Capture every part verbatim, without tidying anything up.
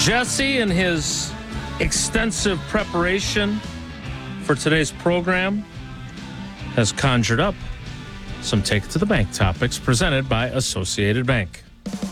Jesse, in his extensive preparation for today's program, has conjured up some Take It to the Bank topics presented by Associated Bank.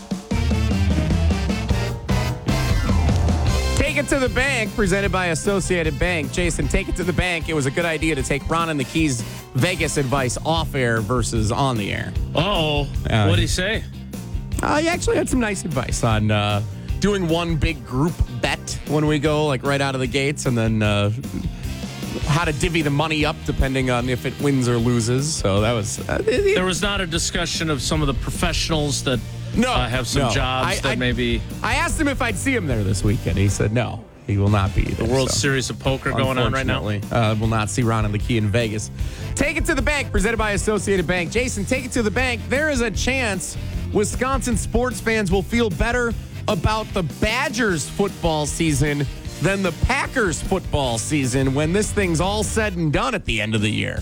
Take It to the Bank, presented by Associated Bank. Jason, take it to the bank. It was a good idea to take Ron and the Keys Vegas advice off air versus on the air. Uh-oh. Uh, What'd he say? Uh, he actually had some nice advice on uh, doing one big group bet when we go, like right out of the gates, and then uh, how to divvy the money up depending on if it wins or loses. So that was... Uh, it, There was not a discussion of some of the professionals that No, uh, have some no. jobs I, that I, maybe... I asked him if I'd see him there this weekend. He said no, he will not be there. The World so. Series of Poker going on right now? Unfortunately, uh, will not see Ron and the Key in Vegas. Take It to the Bank, presented by Associated Bank. Jason, take it to the bank. There is a chance Wisconsin sports fans will feel better about the Badgers football season than the Packers football season when this thing's all said and done at the end of the year.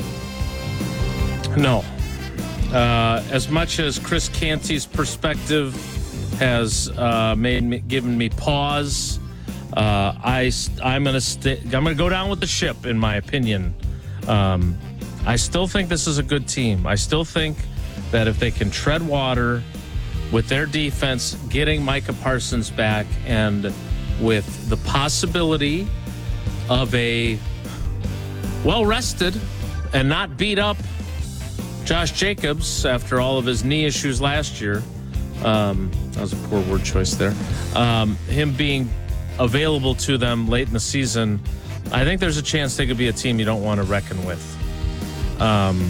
No. Uh, as much as Chris Canty's perspective has uh, made me, given me pause, uh, I I'm gonna st- I'm gonna go down with the ship in my opinion. Um, I still think this is a good team. I still think that if they can tread water with their defense, getting Micah Parsons back, and with the possibility of a well-rested and not beat up Josh Jacobs after all of his knee issues last year. Um, that was a poor word choice there. Um, him being available to them late in the season, I think there's a chance they could be a team you don't want to reckon with. Um,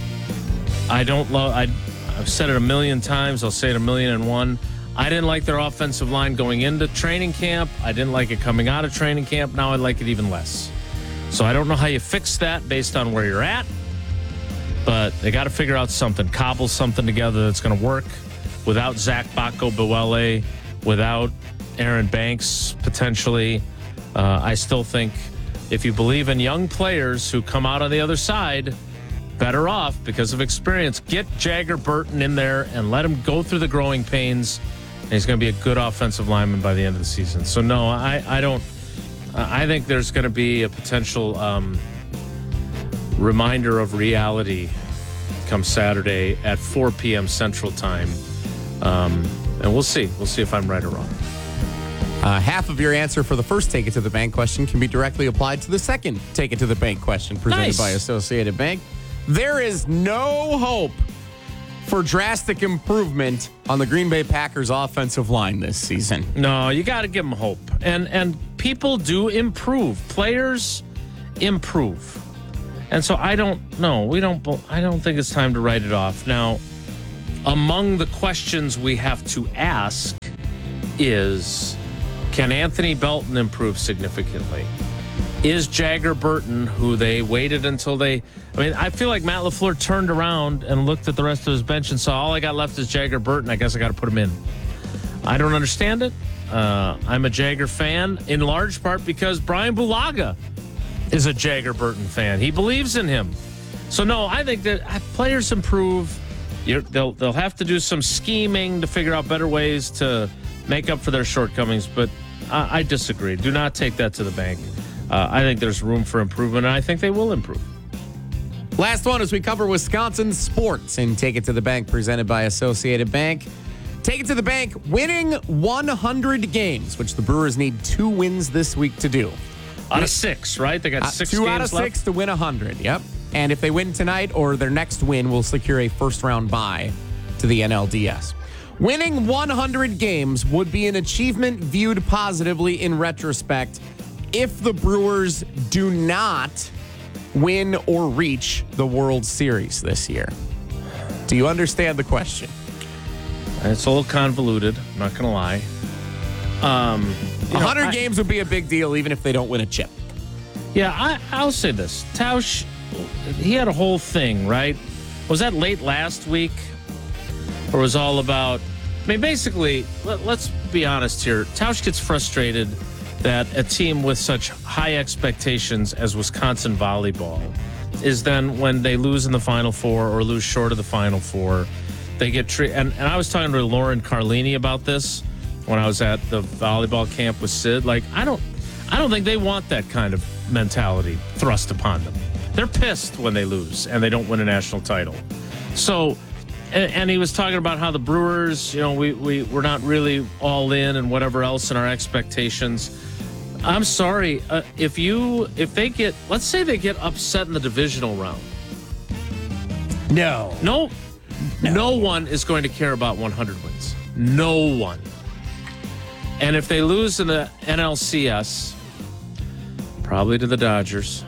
I don't love... I, I've said it a million times. I'll say it a million and one. I didn't like their offensive line going into training camp. I didn't like it coming out of training camp. Now I like it even less. So I don't know how you fix that based on where you're at, but they got to figure out something, cobble something together that's going to work without Zach Bacco-Buele, without Aaron Banks potentially. Uh, I still think if you believe in young players who come out on the other side better off because of experience, get Jagger Burton in there and let him go through the growing pains. And he's going to be a good offensive lineman by the end of the season. So, no, I, I don't. I think there's going to be a potential um, reminder of reality come Saturday at four p.m. Central Time. Um, and we'll see. We'll see if I'm right or wrong. Uh, half of your answer for the first Take It to the Bank question can be directly applied to the second Take It to the Bank question presented Nice. by Associated Bank. There is no hope for drastic improvement on the Green Bay Packers offensive line this season. No, you got to give them hope. And and people do improve. Players improve. And so I don't know. We don't I don't think it's time to write it off. Now, among the questions we have to ask is, can Anthony Belton improve significantly? Is Jagger Burton, who they waited until they... I mean, I feel like Matt LaFleur turned around and looked at the rest of his bench and saw, all I got left is Jagger Burton. I guess I got to put him in. I don't understand it. Uh, I'm a Jagger fan, in large part because Brian Bulaga is a Jagger Burton fan. He believes in him. So, no, I think that players improve. You're, they'll, they'll have to do some scheming to figure out better ways to make up for their shortcomings, but I, I disagree. Do not take that to the bank. Uh, I think there's room for improvement, and I think they will improve. Last one as we cover Wisconsin sports and Take It to the Bank presented by Associated Bank. Take It to the Bank, winning one hundred games, which the Brewers need two wins this week to do. Out of six, right? They got Uh, six two games out of left? six to win one hundred, yep. And if they win tonight or their next win, will secure a first-round bye to the N L D S. Winning one hundred games would be an achievement viewed positively in retrospect if the Brewers do not win or reach the World Series this year. Do you understand the question? It's a little convoluted, I'm not going to lie. Um, you know, one hundred I- games would be a big deal even if they don't win a chip. Yeah, I, I'll say this. Tausch, he had a whole thing, right? Was that late last week? Or was all about... I mean, basically, let, let's be honest here. Tausch gets frustrated that a team with such high expectations as Wisconsin volleyball is then when they lose in the Final Four or lose short of the Final Four, they get treated. And, and I was talking to Lauren Carlini about this, when I was at the volleyball camp with Sid. Like, I don't, I don't think they want that kind of mentality thrust upon them. They're pissed when they lose and they don't win a national title. So, and, and he was talking about how the Brewers, you know, we, we, we're not really all in and whatever else in our expectations. I'm sorry. Uh, if you, if they get, let's say they get upset in the divisional round. No. No, no, no one is going to care about one hundred wins. No one. And if they lose in the N L C S, probably to the Dodgers,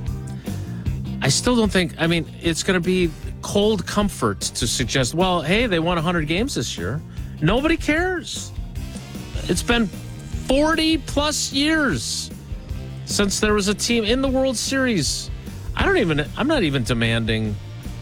I still don't think, I mean, it's going to be cold comfort to suggest, well, hey, they won one hundred games this year. Nobody cares. It's been forty plus years since there was a team in the World Series. I don't even, I'm not even demanding,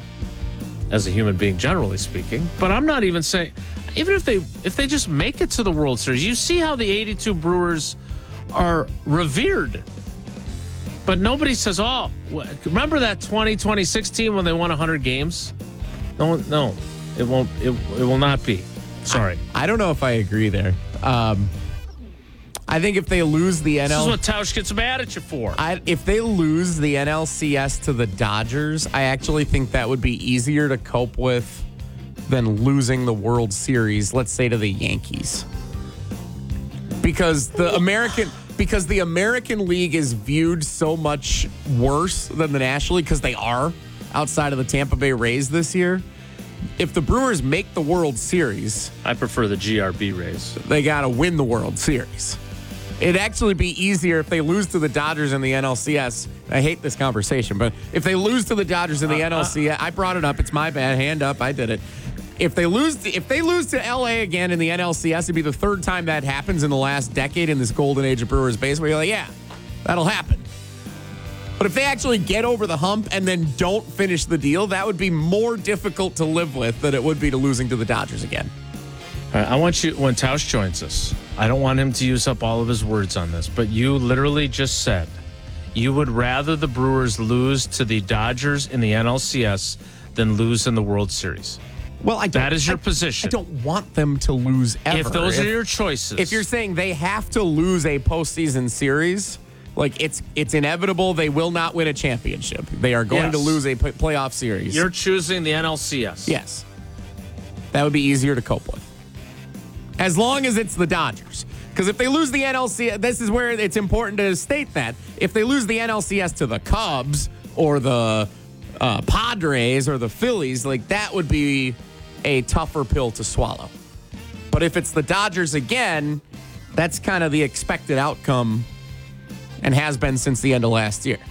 as a human being, generally speaking, but I'm not even saying, even if they if they just make it to the World Series, you see how the eighty-two Brewers are revered. But nobody says, oh, remember that twenty, twenty sixteen when they won one hundred games? No, no, it won't. It, it will not be. Sorry. I, I don't know if I agree there. Um, I think if they lose the N L... This is what Tausch gets mad at you for. I, if they lose the N L C S to the Dodgers, I actually think that would be easier to cope with than losing the World Series, let's say, to the Yankees. Because the American because the American League is viewed so much worse than the National League, because they are, outside of the Tampa Bay Rays this year. If the Brewers make the World Series, I prefer the G R B Rays. They got to win the World Series. It'd actually be easier if they lose to the Dodgers in the N L C S. I hate this conversation, but if they lose to the Dodgers in the uh, N L C S, uh, I brought it up. It's my bad. Hand up. I did it. If they lose, to, if they lose to L A again in the N L C S, it'd be the third time that happens in the last decade in this golden age of Brewers baseball. You're like, yeah, that'll happen. But if they actually get over the hump and then don't finish the deal, that would be more difficult to live with than it would be to losing to the Dodgers again. All right, I want you, when Tausch joins us, I don't want him to use up all of his words on this, but you literally just said you would rather the Brewers lose to the Dodgers in the N L C S than lose in the World Series. Well, I don't, that is your I, position. I don't want them to lose ever. If those if, are your choices. If you're saying they have to lose a postseason series, like it's it's inevitable, they will not win a championship. They are going yes. to lose a p- playoff series. You're choosing the N L C S. Yes. That would be easier to cope with. As long as it's the Dodgers. Because if they lose the N L C S, this is where it's important to state that. If they lose the N L C S to the Cubs or the uh, Padres or the Phillies, like that would be a tougher pill to swallow. But if it's the Dodgers again, that's kind of the expected outcome and has been since the end of last year.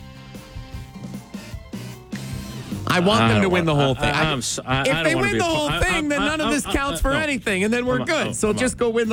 I want them to win the whole thing. I, I, I, if I they win the whole thing, then none of this counts for anything, and then we're good. So just go win the